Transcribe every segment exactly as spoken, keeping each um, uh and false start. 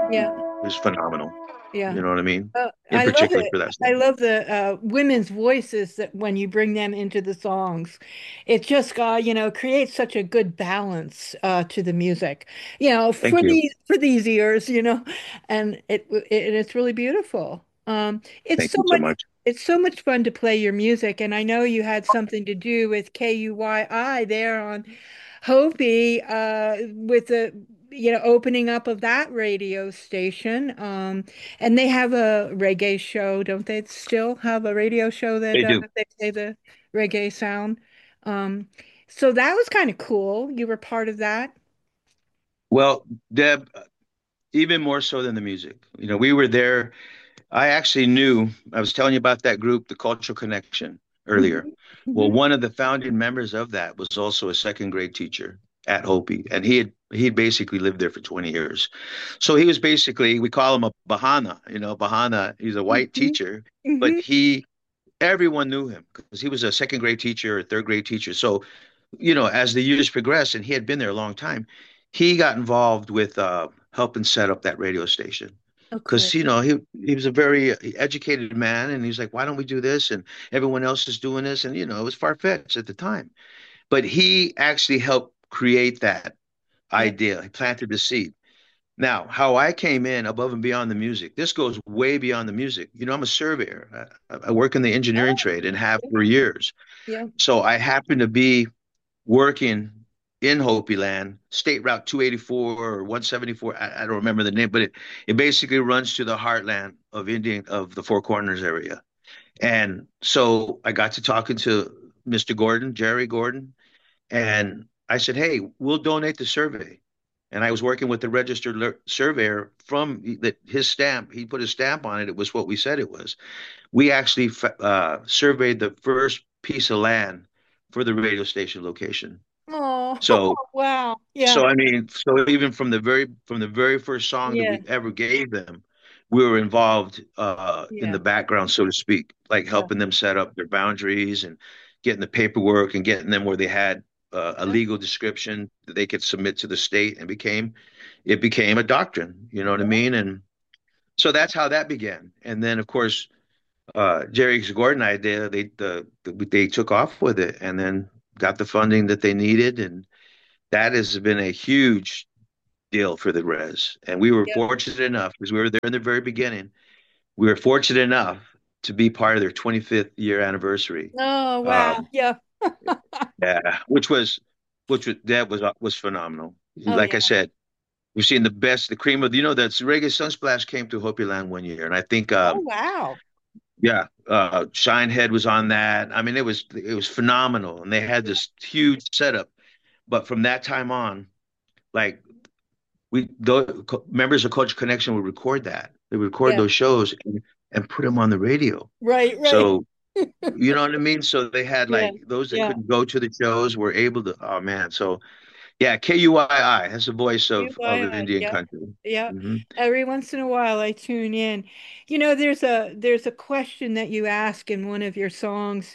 Yeah. It was phenomenal. Yeah. You know what I mean? Uh, In I love particular it. for that I song. love the uh, women's voices that when you bring them into the songs, it just uh, you know, creates such a good balance uh, to the music, you know, Thank for you. these for these ears, you know, and it, it it's really beautiful. Um, it's Thank so you so much much. it's so much fun to play your music, and I know you had something to do with K U Y I there on Hopi uh, with the you know opening up of that radio station. Um, and they have a reggae show, don't they still have a radio show that They uh, do. they play the reggae sound? Um, so that was kind of cool. You were part of that. Well, Deb, even more so than the music. You know, we were there. I actually knew, I was telling you about that group, the Cultural Connection, earlier. Hmm. Well, Hmm. one of the founding members of that was also a second grade teacher at Hopi, and he had he had basically lived there for twenty years. So he was basically, we call him a Bahana, you know, Bahana. He's a white Hmm. teacher, but Hmm. he everyone knew him because he was a second grade teacher or third grade teacher. So, you know, as the years progressed, and he had been there a long time, he got involved with uh, helping set up that radio station. Oh, Because, cool. you know, he he was a very educated man, and he's like, why don't we do this? And everyone else is doing this, and you know, it was far-fetched at the time. But he actually helped create that Yeah. idea. He planted the seed. Now, how I came in above and beyond the music, this goes way beyond the music. You know, I'm a surveyor. I, I work in the engineering Oh, trade and have yeah. for years. Yeah. So I happen to be working in Hopi land, State Route two eighty-four or one seventy-four. I, I don't remember the name, but it, it basically runs to the heartland of Indian of the Four Corners area. And so I got to talking to mister Gordon, Jerry Gordon, and I said, "Hey, we'll donate the survey." And I was working with the registered le- surveyor from that his stamp. He put his stamp on it. It was what we said it was. We actually uh, surveyed the first piece of land for the radio station location. Oh, So, wow. Yeah. so I mean, so even from the very from the very first song that Yeah. we ever gave them, we were involved uh, in the Yeah. background, so to speak, like Yeah. helping them set up their boundaries and getting the paperwork and getting them where they had uh, a Yeah. legal description that they could submit to the state, and became it became a doctrine. You know what I mean? And so that's how that began. And then, of course, uh, Jerry Gordon idea, they the, the they took off with it, and then got the funding that they needed, and that has been a huge deal for the Res. And we were Yeah. fortunate enough, because we were there in the very beginning, we were fortunate enough to be part of their twenty-fifth year anniversary. Oh, wow. Um, Yeah. yeah, which was which was that was was phenomenal. Oh, Like I yeah. said, we've seen the best, the cream of you know that Reggae Sunsplash came to Hopi Land one year, and I think Oh, um, wow. yeah, uh, Shinehead was on that. I mean, it was it was phenomenal, and they had Yeah. this huge setup. But from that time on, like we the members of Culture Connection would record that. They would record Yeah. those shows and, and put them on the radio. Right, right. So you know what I mean? So they had Yeah. like those that Yeah. couldn't go to the shows were able to. Oh man! So yeah, K U I I has the voice of of U Y I, Indian yeah. country. Yeah. Hmm. Every once in a while I tune in. You know, there's a there's a question that you ask in one of your songs.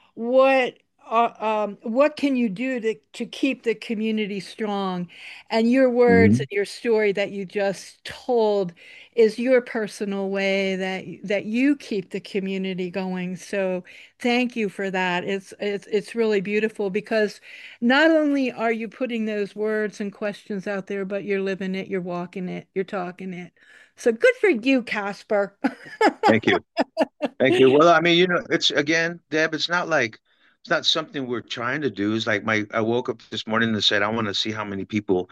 What uh, um what can you do to to keep the community strong? And your words Hmm. and your story that you just told is your personal way that that you keep the community going. So thank you for that. It's it's it's really beautiful because not only are you putting those words and questions out there, but you're living it, you're walking it, you're talking it. So good for you, Casper. Thank you. Thank you. Well, I mean, you know, it's again, Deb, it's not like it's not something we're trying to do. It's like my I woke up this morning and said, I want to see how many people.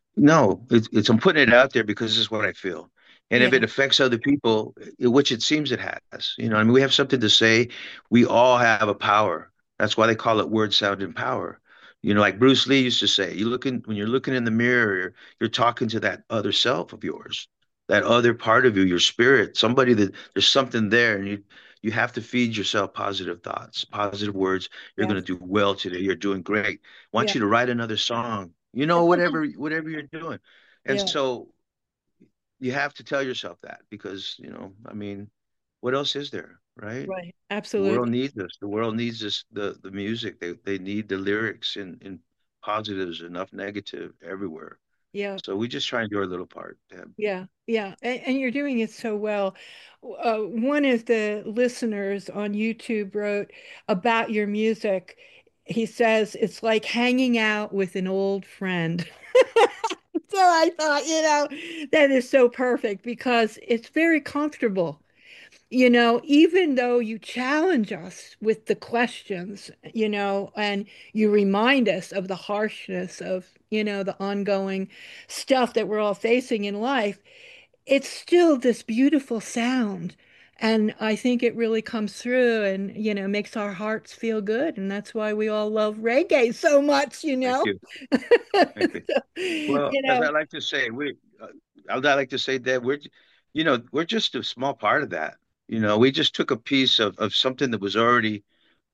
No, it's, it's I'm putting it out there because this is what I feel. And if Yeah, it affects other people, i- which it seems it has, you know, I mean, we have something to say. We all have a power. That's why they call it word, sound, and power. You know, like Bruce Lee used to say, you looking when you're looking in the mirror, you're, you're talking to that other self of yours, that other part of you, your spirit, somebody that there's something there, and you you have to feed yourself positive thoughts, positive words. You're yeah, going to do well today. You're doing great. I want yeah, you to write another song, you know, whatever whatever you're doing. And yeah, so you have to tell yourself that because, you know, I mean, what else is there, right? right. The world Absolutely. needs us. The world needs this the the music. They they need the lyrics in in positives, enough negative everywhere. Yeah. So we just try and do our little part. Yeah. Yeah, yeah, and, and you're doing it so well. Uh, one of the listeners on YouTube wrote about your music. He says it's like hanging out with an old friend. So I thought, you know, that is so perfect because it's very comfortable. You know, even though you challenge us with the questions, you know, and you remind us of the harshness of, you know, the ongoing stuff that we're all facing in life, it's still this beautiful sound. And I think it really comes through and, you know, makes our hearts feel good. And that's why we all love reggae so much, you Thank know? you. Thank you. So, Well, you as know, I like to say, we, uh, I like to say that we're, you know, we're just a small part of that. You know, we just took a piece of, of something that was already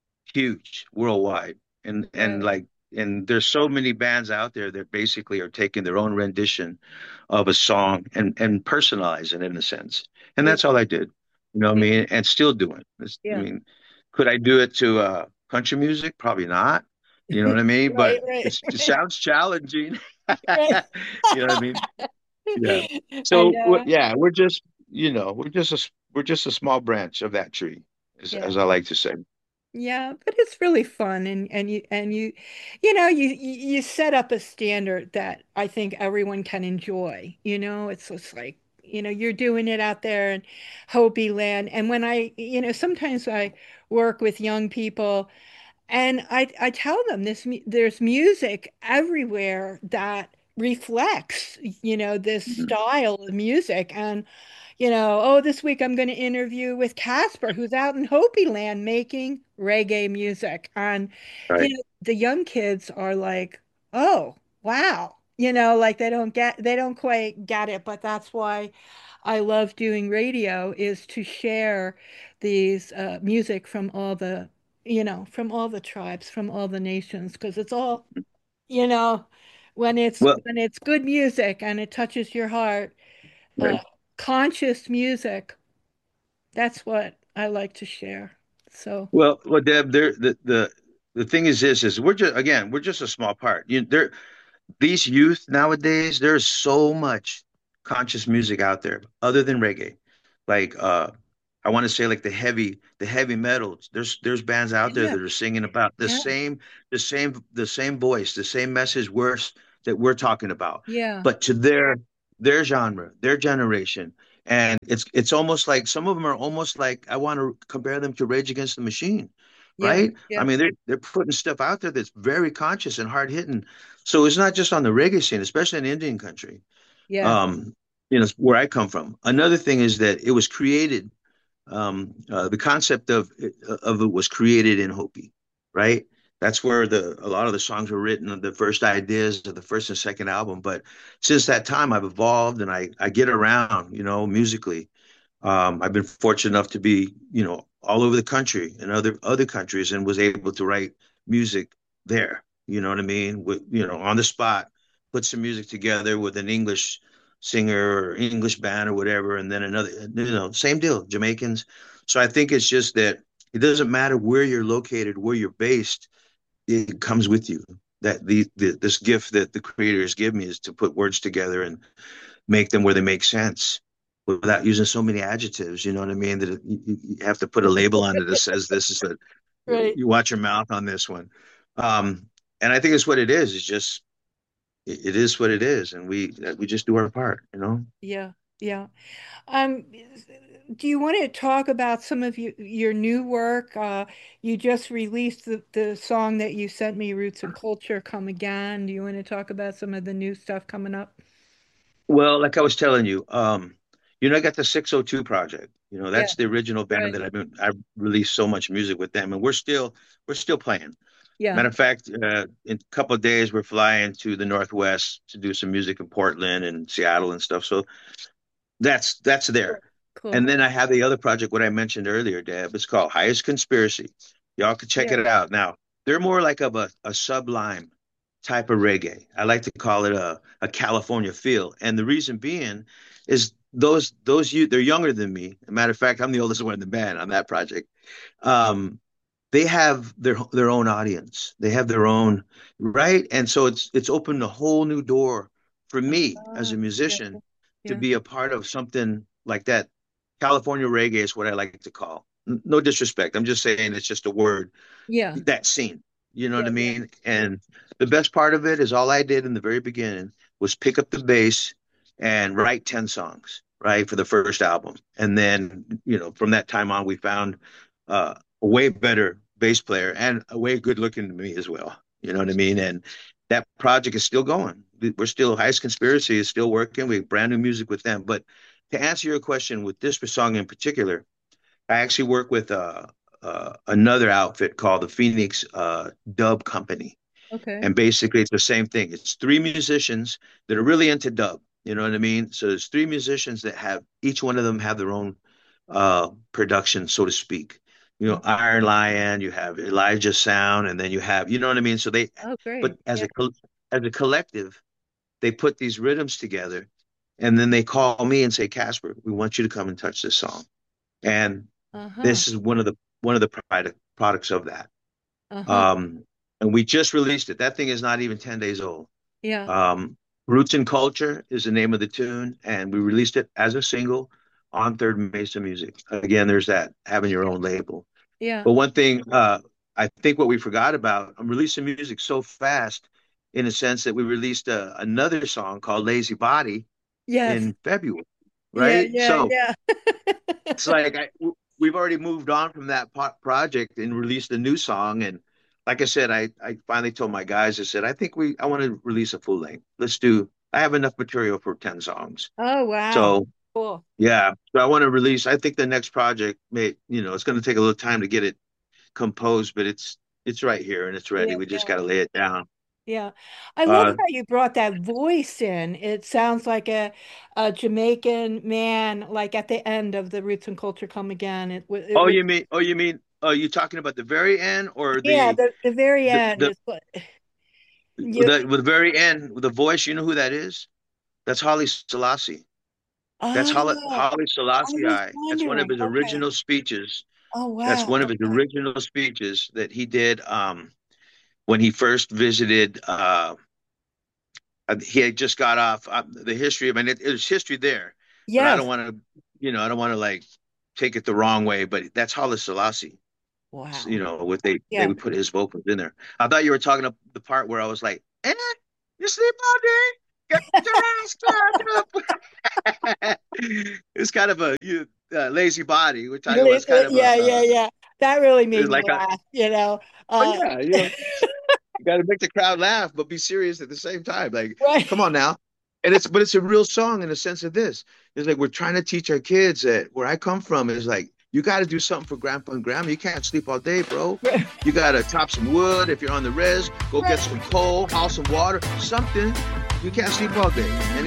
huge worldwide. And and right, like and there's so many bands out there that basically are taking their own rendition of a song and and personalizing it in a sense. And yeah, that's all I did. You know what I yeah, mean? And still doing. It's, I yeah. mean, could I do it to uh country music? Probably not. You know what I mean? Right, But right, it's, it sounds challenging. right. You know what I mean? Yeah. I So we're, know. yeah, we're just, you know, we're just a s- we're just a small branch of that tree, as, Yeah. as I like to say. Yeah, but it's really fun and and you and you you know you you you set up a standard that I think everyone can enjoy. You know, it's just like, you know, you're doing it out there in Hopi land. And when I, you know, sometimes I work with young people and I I tell them this mu- there's music everywhere that reflects, you know, this Mhm. style of music. And you know, oh, this week I'm going to interview with Casper, who's out in Hopi land making reggae music. And, you Right. know, the young kids are like, oh, wow. You know, like they don't get, they don't quite get it, but that's why I love doing radio is to share these uh, music from all the, you know, from all the tribes, from all the nations, because it's all, you know, when it's Well, when it's good music and it touches your heart, uh, right. conscious music. That's what I like to share. So, Well, well, Deb, there the the the thing is this is we're just again we're just a small part. You there these youth nowadays, there's so much conscious music out there other than reggae. Like uh I want to say like the heavy the heavy metals. There's there's bands out there yeah, that are singing about the yeah, same the same the same voice, the same message worse that we're talking about. yeah, But to their their genre, their generation. And it's it's almost like some of them are almost like I want to compare them to Rage Against the Machine, yeah, right? I yeah, mean, they're they're putting stuff out there that's very conscious and hard hitting, so it's not just on the reggae scene, especially in Indian country, yeah, um, you know, where I come from. Another thing is that it was created, um, uh, the concept of of it was created in Hopi, right? That's where the a lot of the songs were written, the first ideas of the first and second album. But since that time, I've evolved and I I get around, you know, musically. Um, I've been fortunate enough to be, you know, all over the country and other other countries, and was able to write music there. You know what I mean? With you know, on the spot, put some music together with an English singer or English band or whatever, and then another, you know, same deal, Jamaicans. So I think it's just that it doesn't matter where you're located, where you're based, it comes with you. That the, the this gift that the creators give me is to put words together and make them where they make sense without using so many adjectives. You know what I mean? That it, you, you have to put a label on it that says this is a, right. you watch your mouth on this one. Um, and I think it's what it is. It's just, it, it is what it is. And we, we just do our part, you know? Yeah, yeah. Um, do you want to talk about some of you, your new work? Uh, you just released the, the song that you sent me, Roots and Culture, Come Again. Do you want to talk about some of the new stuff coming up? Well, like I was telling you, um, you know, I got the six oh two project. You know, Yeah, that's the original band right. that I've been, I released so much music with them, and we're still, we're still playing. Yeah, Matter of fact, uh, in a couple of days, we're flying to the Northwest to do some music in Portland and Seattle and stuff. So that's that's cool. there. Cool. And then I have the other project, what I mentioned earlier, Deb. It's called Highest Conspiracy. Y'all can check Yeah, it out. Now, they're more like of a, a sublime type of reggae. I like to call it a, a California feel. And the reason being is those those you they're younger than me. As a matter of fact, I'm the oldest one in the band on that project. Um, they have their their own audience. They have their own right, and so it's it's opened a whole new door for me as Oh, a yeah, musician to yeah, be a part of something like that. California reggae is what I like to call. No disrespect. I'm just saying it's just a word. yeah, That scene. You know yeah, what I yeah. mean? And the best part of it is all I did in the very beginning was pick up the bass and write ten songs, right, for the first album. And then, you know, from that time on, we found uh, a way better bass player and a way good looking to me as well. You know what I mean? And that project is still going. We're still, Heist Conspiracy is still working. We have brand new music with them. But to answer your question with this song in particular, I actually work with uh, uh, another outfit called the Phoenix uh, Dub Company. Okay. And basically, it's the same thing. It's three musicians that are really into dub. You know what I mean? So there's three musicians that have each one of them have their own uh, production, so to speak. You know, Iron Lion, you have Elijah Sound, and then you have, you know what I mean? So they, Oh, but great. as Yeah. a as a collective, they put these rhythms together, and then they call me and say, Casper, we want you to come and touch this song. And Uh-huh. this is one of the one of the product, products of that. Uh-huh. Um, and we just released it. That thing is not even ten days old. Yeah. Um, Roots and Culture is the name of the tune, and we released it as a single on Third Mesa Music. Again, there's that having your own label. Yeah. But one thing uh, I think what we forgot about, I'm releasing music so fast in a sense that we released a, another song called Lazy Body Yes. in February, Yeah, right? yeah, So yeah. it's like I, we've already moved on from that po- project and released a new song. And like I said, I, I finally told my guys, I said, I think we, I want to release a full length. Let's do, I have enough material for ten songs. Oh, wow. So Cool. yeah, so I want to release, I think the next project may, you know, it's going to take a little time to get it composed, but it's, it's right here and it's ready. Yeah, We just yeah, got to lay it down. yeah. I love Uh, how you brought that voice in. It sounds like a, a Jamaican man, like at the end of the Roots and Culture Come Again. It was, it oh, was, you mean, oh, you mean, are you talking about the very end or yeah, the, the, the very the, end the, is what you, the, the very end, the voice, you know who that is? That's Holly Selassie. That's Holly, oh, Holly I Selassie. was That's one of wondering. his Okay. original speeches. Oh, That's wow. one of his Okay. original speeches that he did um, when he first visited. Uh, he had just got off uh, the history. I mean, it, there's history there, but I don't Yes. want to, you know, I don't want to like take it the wrong way. But that's Holly Selassie. You Wow. know, what they they Yeah. would put his vocals in there. I thought you were talking about the part where I was like, "Eh, you sleep all day, get your ass turned up." It's kind of a you, uh, lazy body. We're talking about Really, it's uh, kind of a yeah, yeah, uh, yeah. That really made it's me like a laugh, you know. oh Uh, yeah, you know, you got to make the crowd laugh, but be serious at the same time. Like, right. come on now. And it's but it's a real song in the sense of this. It's like we're trying to teach our kids that where I come from is like you got to do something for grandpa and grandma. You can't sleep all day, bro. Right. You got to chop some wood. If you're on the res, go get Right. some coal, haul some water, something. You can't sleep all day. And